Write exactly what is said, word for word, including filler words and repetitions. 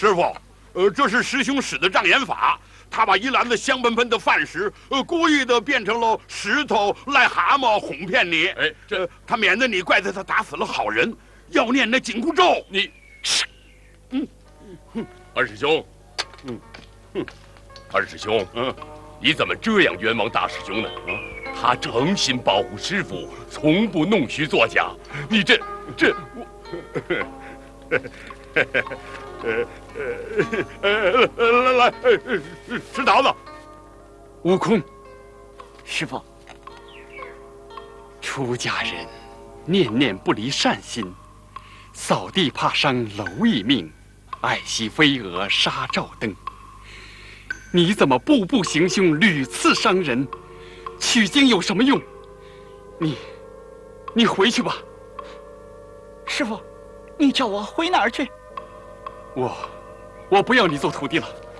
师傅，呃，这是师兄使的障眼法。他把一篮子香喷喷的饭食，呃，故意的变成了石头、癞蛤蟆，哄骗你。 哎，这、呃、 他免得你怪罪他打死了好人，要念那紧箍咒。 你，嗯，二师兄，嗯，哼，二师兄，嗯，你怎么这样冤枉大师兄呢？啊，他诚心保护师傅，从不弄虚作假。你这这我。呃呃呃呃，来来，石桃子， 悟空，师父，出家人念念不离善心，扫地怕伤蝼蚁命，爱惜飞蛾杀照灯。你怎么步步行凶，屡次伤人？取经有什么用？你，你回去吧。 师父，你叫我回哪儿去？ 我，我不要你做徒弟了。